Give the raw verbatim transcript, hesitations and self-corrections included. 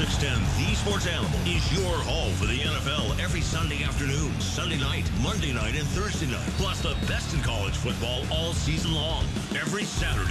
six ten, The Sports Animal, is your home for the N F L every Sunday afternoon, Sunday night, Monday night, and Thursday night. Plus the best in college football all season long. Every Saturday.